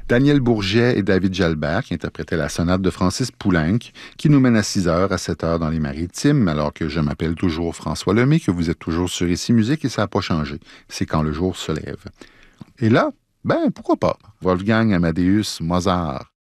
Daniel Bourget et David Jalbert qui interprétaient la sonate de Francis Poulenc, qui nous mène à 6 heures, à 7 heures dans les Maritimes, alors que je m'appelle toujours François Lemay, que vous êtes toujours sur Ici Musique et ça n'a pas changé. C'est quand le jour se lève. Et là, pourquoi pas? Wolfgang Amadeus Mozart.